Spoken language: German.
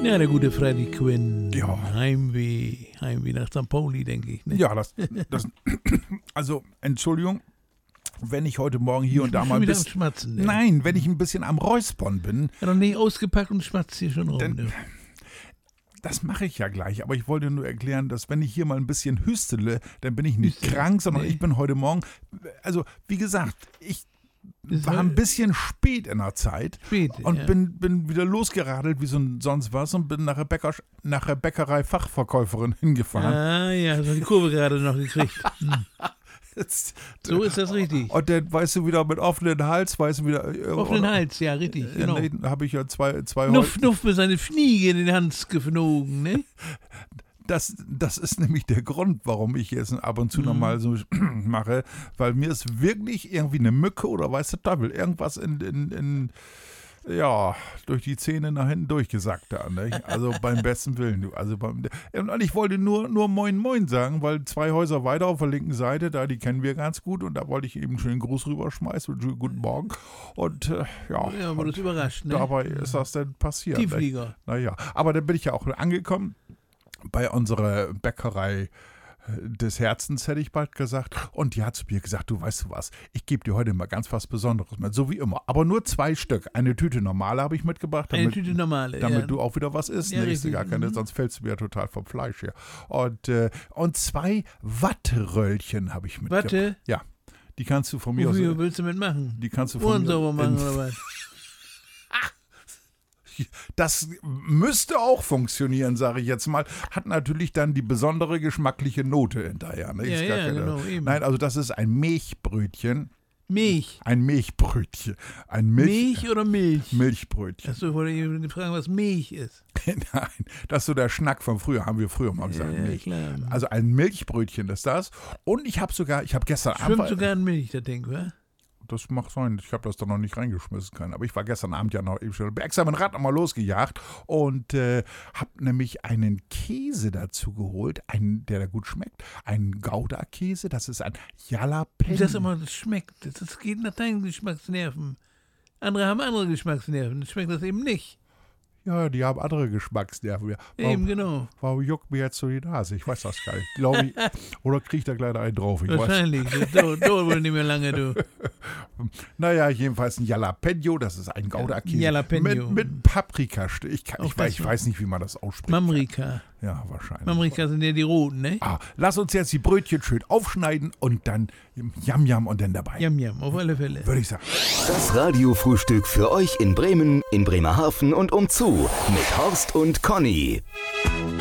Ja, der gute Freddie Quinn. Ja. Heimweh nach St. Pauli, denke ich. Ne? Ja, also, Entschuldigung, wenn ich heute Morgen hier und da mal ein wieder am bisschen... Schmatzen, ne? Nein, wenn ich ein bisschen am Räuspern bin, Ja, noch nicht ausgepackt und schmatzt hier schon rum. Dann- Ne? das mache ich ja gleich, aber ich wollte nur erklären, dass wenn ich hier mal ein bisschen hüstele, dann bin ich nicht Hüstele, krank, sondern nee. ich bin heute Morgen, also wie gesagt, ich Das war ein bisschen spät in der Zeit spät, und ja. bin wieder losgeradelt wie sonst was und bin nach der Bäckerei-Fachverkäuferin hingefahren. Ah ja, so die Kurve gerade noch gekriegt. So ist das richtig. Und dann, weißt du, wieder mit offenen Hals, Offenen Hals, ja, richtig, genau. Nee, habe ich ja zwei Nuff mit seine Fliege in den Hans geflogen, ne? Das ist nämlich der Grund, warum ich jetzt ab und zu noch mal so mache, weil mir ist wirklich irgendwie eine Mücke oder weiß der Teufel, irgendwas durch die Zähne nach hinten durchgesackt da, ne? Also beim besten Willen. Und ich wollte nur Moin Moin sagen, weil 2 Häuser weiter auf der linken Seite, da die kennen wir ganz gut und da wollte ich eben einen schönen Gruß rüberschmeißen und schönen guten Morgen. Und Ja, aber das überrascht, ne? dabei ist das dann passiert. Tiefflieger. Naja, aber dann bin ich ja auch angekommen bei unserer Bäckerei des Herzens, hätte ich bald gesagt. Und die hat zu mir gesagt, du weißt du was, ich gebe dir heute mal ganz was Besonderes mit, so wie immer. Aber nur 2 Stück. Eine Tüte normale habe ich mitgebracht. Eine Tüte normale, damit ja. du auch wieder was isst. Ja, Nächste richtig. gar keine, sonst fällst du mir ja total vom Fleisch her. Und 2 Watteröllchen habe ich mitgebracht. Watte? Ja, die kannst du von mir aus... Wofür willst du mitmachen? Die kannst du von Ohren mir sauber machen oder was? Das müsste auch funktionieren, sage ich jetzt mal. Hat natürlich dann die besondere geschmackliche Note hinterher. Ne? Ja, Ist gar ja, keine- genau, eben. Nein, also das ist ein Milchbrötchen. Milch. Ein Milchbrötchen. Ein Milch oder Milch? Milchbrötchen. Achso, ich wollte ich fragen, was Milch ist. Nein, das ist so der Schnack von früher, haben wir früher mal gesagt. Ja, Milch. klar. Also ein Milchbrötchen ist das. Und ich habe gestern Schwimmt Abend... sogar in Milch, das Ding, wa? Das mag sein, ich habe das da noch nicht reingeschmissen können. Aber ich war gestern Abend ja noch eben schon extra mit dem Rad nochmal losgejagt und habe nämlich einen Käse dazu geholt, der da gut schmeckt. Ein Gouda-Käse, das ist ein Jalapeno. Wie das immer schmeckt, das geht nach deinen Geschmacksnerven. Andere haben andere Geschmacksnerven, das schmeckt das eben nicht. Ja, die haben andere Geschmacksnerven. Eben, genau. Warum juckt mir jetzt so die Nase? Ich weiß das gar nicht. Glaube ich. Oder kriege ich da gleich einen drauf? Ich weiß. Wahrscheinlich, das dauert wohl nicht mehr lange, du. Naja, jedenfalls ein Jalapeno, das ist ein Gouda-Käse. Jalapeno. Mit Paprikastück. Ich Auch das weiß nicht, wie man das ausspricht. Mamrika. Ja, wahrscheinlich. Mamrika sind ja die roten, ne? Lass uns jetzt die Brötchen schön aufschneiden und dann Yam und dann dabei. Yam, auf alle Fälle. Würde ich sagen. Das Radiofrühstück für euch in Bremen, in Bremerhaven und umzu mit Horst und Conny.